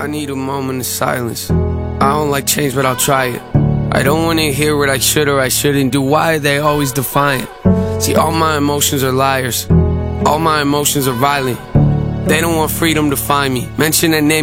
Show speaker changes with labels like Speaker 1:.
Speaker 1: I need a moment of silence. I don't like change, but I'll try it. I don't wanna hear what I should or I shouldn't do. Why are they always defiant? See, all my emotions are liars. All my emotions are violent. They don't want freedom to find me. Mention that name